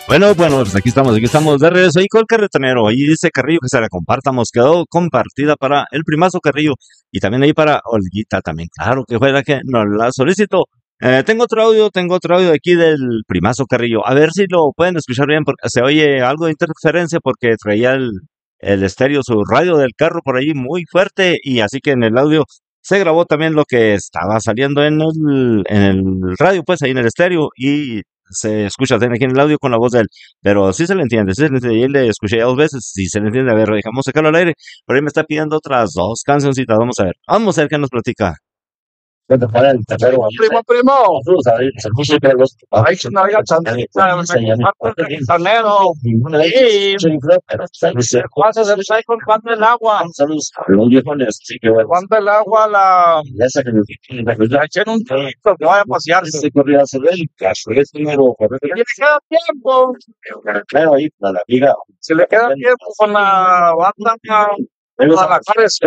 Bueno, pues aquí estamos de regreso ahí con el carretonero. Ahí dice Carrillo que se la compartamos. Quedó compartida para el primazo Carrillo y también ahí para Olguita también. Claro que fue la que nos la solicitó. Tengo otro audio aquí del primazo Carrillo. A ver si lo pueden escuchar bien porque se oye algo de interferencia porque traía el estéreo, su radio del carro por ahí muy fuerte y así que en el audio se grabó también lo que estaba saliendo en el radio, pues ahí en el estéreo y se escucha también aquí en el audio con la voz de él, pero sí se le entiende, sí se le entiende. Y le escuché ya dos veces, sí se le entiende. A ver, dejamos sacarlo al aire, por ahí me está pidiendo otras dos cancioncitas. Vamos a ver qué nos platica. Primo, ay, que no había chancita, me comparto el internet, y ¿cuánto se les hay con cuánto el agua? ¿Cuánto el agua la eché en un poquito que vaya a pasearse? Y le queda tiempo, si le queda tiempo con la banda, Guadalajara,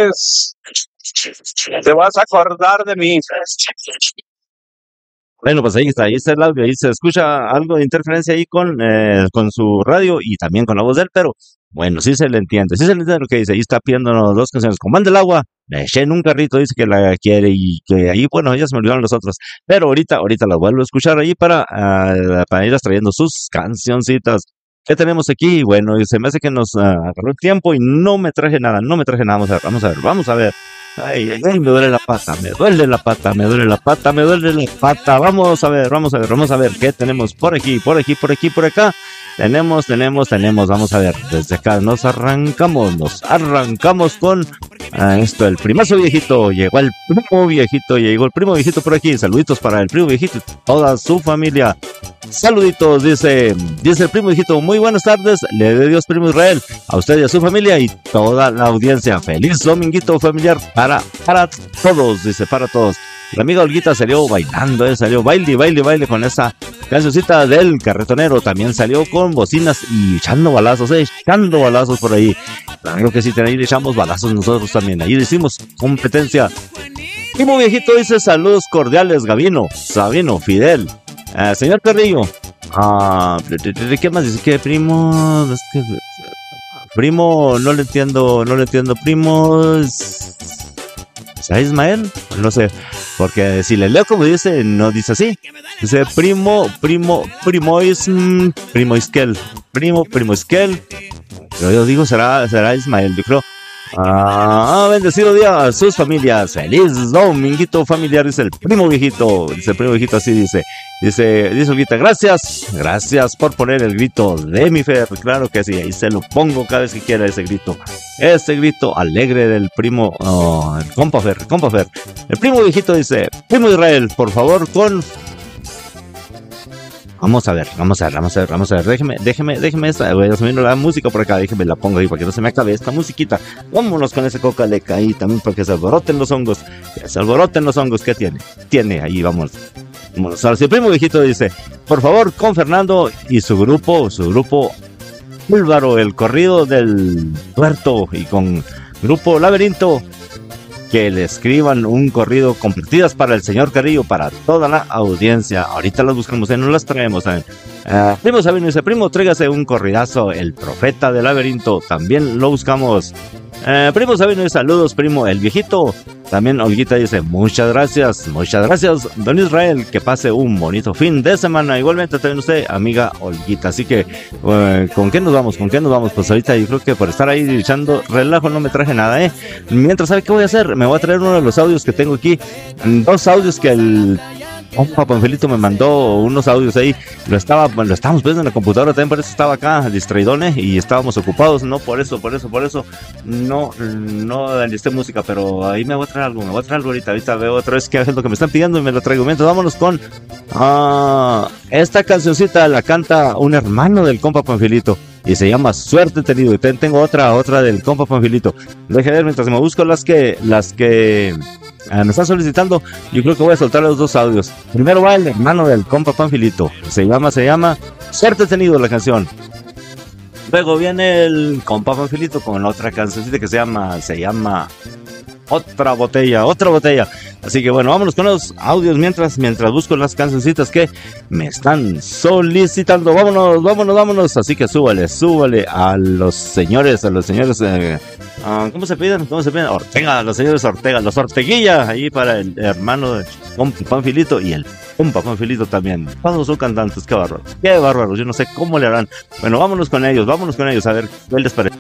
te vas a acordar de mí. Bueno, pues ahí está el audio, ahí se escucha algo de interferencia ahí con su radio y también con la voz de él, pero bueno, sí se le entiende lo que dice. Ahí está pidiéndonos dos canciones. Con Van del Agua, le eché en un carrito, dice que la quiere y que ahí, bueno, ya se me olvidaron los otros, pero ahorita las vuelvo a escuchar ahí para ir trayendo sus cancioncitas. ¿Qué tenemos aquí? Bueno, y se me hace que nos agarró el tiempo y no me traje nada. Vamos a ver. Ay, me duele la pata, me duele la pata, me duele la pata, me duele la pata. Vamos a ver qué tenemos por aquí, por acá. Tenemos, vamos a ver, desde acá nos arrancamos con esto, el primazo viejito. Llegó el primo viejito por aquí. Saluditos para el primo viejito y toda su familia. Saluditos, dice el primo viejito. Muy buenas tardes, le dé Dios, primo Israel, a usted y a su familia y toda la audiencia. Feliz dominguito familiar para todos, dice, para todos. La amiga Olguita salió bailando, salió baile con esa cancioncita del carretonero. También salió con bocinas y echando balazos por ahí. Claro que sí, ahí le echamos balazos nosotros también. Ahí le hicimos competencia. Primo viejito dice saludos cordiales, Sabino, Fidel. Señor Carrillo, ¿qué más dice? ¿Qué primo? Primo, no le entiendo, primo. ¿Será Ismael? No sé, porque si le leo como dice, no dice así. Dice primo Isquel. Pero yo digo, será Ismael, yo creo. Bendecido día a sus familias. Feliz dominguito familiar, dice el primo viejito. Así dice. Dice Olguita, gracias por poner el grito de mi Fer. Claro que sí, ahí se lo pongo cada vez que quiera ese grito alegre del primo, el compa Fer. El primo viejito dice, primo Israel, por favor, Vamos a ver. Déjeme esta. Voy a subir la música por acá. Déjeme la pongo ahí para que no se me acabe esta musiquita. Vámonos con ese coca-leca ahí también para que se alboroten los hongos. ¿Qué tiene? Ahí vamos. Ahora, si el primo viejito dice, por favor, con Fernando y su grupo Búlvaro, el corrido del puerto, y con grupo Laberinto, que le escriban un corrido con partidas para el señor Carrillo, para toda la audiencia. Ahorita las buscamos, no las traemos. Primo Sabino dice, primo, tráigase un corridazo, el profeta del laberinto. También lo buscamos. Primo Sabino dice, saludos, primo, el viejito. También Olguita dice, muchas gracias, don Israel, que pase un bonito fin de semana. Igualmente también usted, amiga Olguita. Así que, ¿con qué nos vamos? Pues ahorita yo creo que por estar ahí echando relajo no me traje nada, Mientras, ¿sabe qué voy a hacer? Me voy a traer uno de los audios que tengo aquí. Dos audios que el compa Panfelito me mandó unos audios ahí. Lo estábamos viendo en la computadora también, por eso estaba acá distraídones y estábamos ocupados, no por eso no enlisté música, pero ahí me voy a traer algo ahorita veo otra vez qué es lo que me están pidiendo y me lo traigo. Mientras, vámonos con esta cancioncita. La canta un hermano del compa Panfelito y se llama Suerte Tenido. Y tengo otra del compa Panfelito. Deje ver mientras me busco las que me están solicitando. Yo creo que voy a soltar los dos audios. Primero va el hermano del compa Panfilito. Se llama Suerte Tenido la canción. Luego viene el compa Panfilito con otra cancioncita que se llama otra botella. Así que bueno, vámonos con los audios mientras busco las cancioncitas que me están solicitando. Vámonos. Así que súbale a los señores, ¿cómo se piden? Ortega, los señores Ortega, los Orteguilla, ahí para el hermano de Panfilito y el compa Panfilito también. Todos son cantantes, qué bárbaros, yo no sé cómo le harán. Bueno, vámonos con ellos, a ver qué les parece.